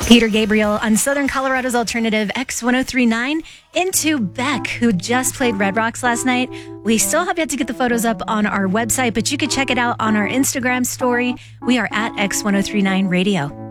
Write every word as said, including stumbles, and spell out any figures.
Peter Gabriel on Southern Colorado's alternative X ten thirty-nine into Beck, who just played Red Rocks last night. We still have yet to get the photos up on our website, but you can check it out on our Instagram story. We are at X ten thirty-nine Radio.